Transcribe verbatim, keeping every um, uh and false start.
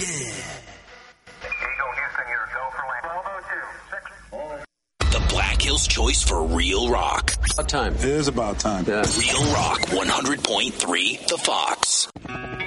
Yeah. Eagle Houston, you're go for land. twelve oh two, six. The Black Hills choice for real rock. About time. It is about time. Yeah. Real Rock one hundred point three, The Fox.